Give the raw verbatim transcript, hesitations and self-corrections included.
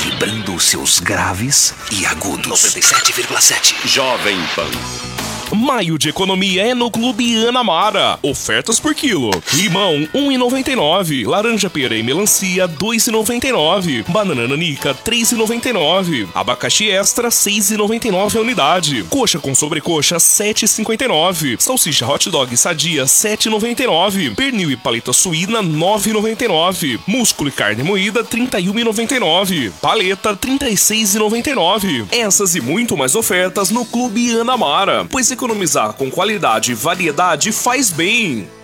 equilibrando seus graves e agudos. noventa e sete vírgula sete Jovem Pan. Maio de economia é no Clube Anamara. Ofertas por quilo. Limão, um real e noventa e nove centavos. Laranja pera e melancia, dois reais e noventa e nove centavos. Banana nanica, três reais e noventa e nove centavos. Abacaxi extra, seis reais e noventa e nove centavos a unidade. Coxa com sobrecoxa, sete reais e cinquenta e nove centavos. Salsicha hot dog sadia, sete reais e noventa e nove centavos. Pernil e paleta suína, nove reais e noventa e nove centavos. Músculo e carne moída, trinta e um reais e noventa e nove centavos. Paleta, trinta e seis reais e noventa e nove centavos. Essas e muito mais ofertas no Clube Anamara, pois economizar com qualidade e variedade faz bem.